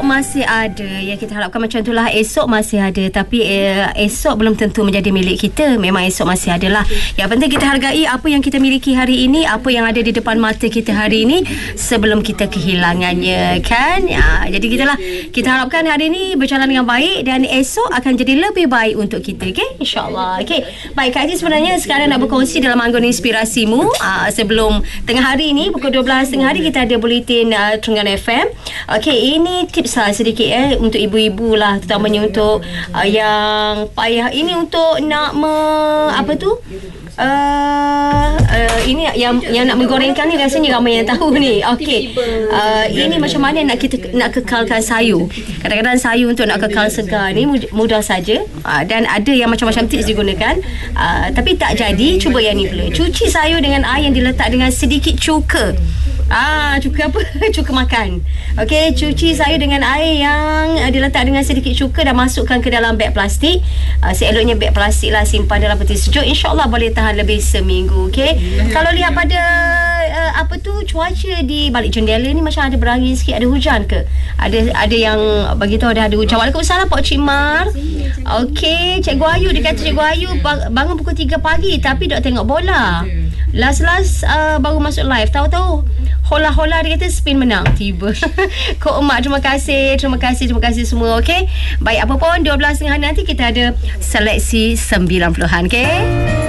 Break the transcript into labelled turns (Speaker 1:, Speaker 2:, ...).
Speaker 1: esok masih ada. Ya, kita harapkan macam itulah, esok masih ada. Tapi esok belum tentu menjadi milik kita. Memang esok masih ada lah. Yang penting kita hargai apa yang kita miliki hari ini, apa yang ada di depan mata kita hari ini, sebelum kita kehilangannya, kan? Ya, jadi gitulah. Kita harapkan hari ini berjalan dengan baik dan esok akan jadi lebih baik untuk kita, okey? InsyaAllah. Okey. Baik, Kak Haji sebenarnya sekarang nak berkongsi dalam anggun inspirasimu. Sebelum tengah hari ini pukul 12 tengah hari kita ada buletin Terengganu FM. Okey, ini tips lah sedikit untuk ibu-ibu lah, terutamanya untuk yang payah ini untuk nak ini yang nak menggorengkan ni, rasanya ramai yang tahu ni. Okey. Ini macam mana nak kekalkan sayur. Kadang-kadang sayur untuk nak kekal segar ni mudah saja, dan ada yang macam-macam tips digunakan. Tapi tak jadi, cuba yang ni pula. Cuci sayur dengan air yang diletak dengan sedikit cuka. Cuka apa? Cuka makan. Okey, cuci sayur dengan air yang diletak dengan sedikit cuka dan masukkan ke dalam beg plastik. Seeloknya beg plastik lah, simpan dalam peti sejuk. InsyaAllah boleh tahan lebih seminggu. Okey. Kalau lihat pada cuaca di balik jendela ni macam ada berangin sikit, ada hujan ke? Ada yang bagi tahu ada hujan. Waalaikumsalam Pak Cik Mar. Okey, Cikgu Ayu, dia kata Cikgu Ayu bangun pukul 3 pagi tapi dok tengok bola. Last baru masuk live, tahu-tahu hola dia kata Spain menang tiba. Kok Mak, terima kasih semua. Okey, baik, apa pun 12.30 nanti kita ada seleksi 90-an. Okey.